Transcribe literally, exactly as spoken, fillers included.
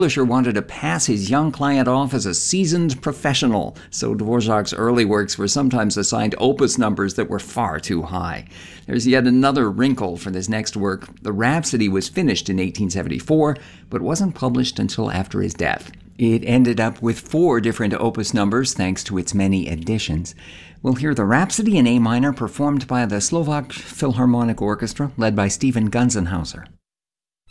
publisher wanted to pass his young client off as a seasoned professional, so Dvorak's early works were sometimes assigned opus numbers that were far too high. There's yet another wrinkle for this next work. The Rhapsody was finished in eighteen seventy-four, but wasn't published until after his death. It ended up with four different opus numbers thanks to its many additions. We'll hear the Rhapsody in A minor performed by the Slovak Philharmonic Orchestra, led by Stephen Gunzenhauser.